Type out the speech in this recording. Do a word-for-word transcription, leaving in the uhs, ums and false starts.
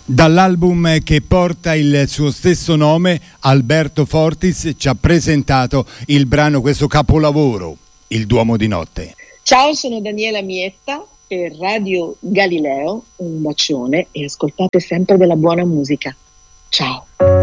Dall'album che porta il suo stesso nome, Alberto Fortis ci ha presentato il brano, questo capolavoro, Il Duomo di Notte. Ciao, sono Daniela Mietta per Radio Galileo, un bacione e ascoltate sempre della buona musica. Ciao.